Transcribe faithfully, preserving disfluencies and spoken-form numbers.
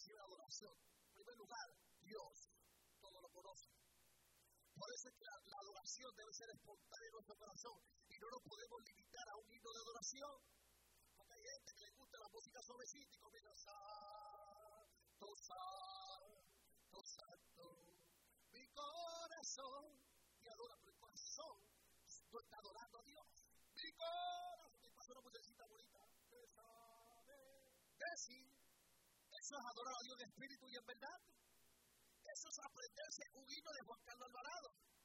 recibe la adoración. En primer lugar, Dios todo lo conoce. Por eso es que la, la adoración debe ser espontánea en nuestro corazón y no nos podemos limitar a un himno de adoración. Porque hay gente que le gusta la música suavecita y comienza santo, santo, santo. Mi corazón te adora, pero el corazón no está adorando a Dios. Mi corazón, me pasa una muchachita bonita, que sabe decir. Eso es adorar a Dios en espíritu y en verdad. Eso es aprenderse un himno de Juan Carlos Alvarado.